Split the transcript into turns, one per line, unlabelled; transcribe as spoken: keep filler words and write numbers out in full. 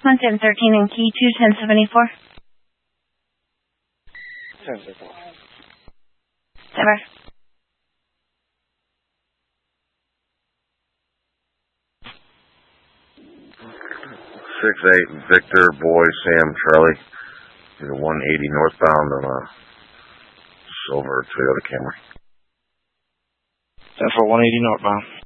one seven thirteen and key two ten seventy-four.
ten seventy-four.
Never.
six eight Victor, boy, Sam, Charlie. You're one eighty northbound on a silver Toyota Camry.
ten four one eighty northbound.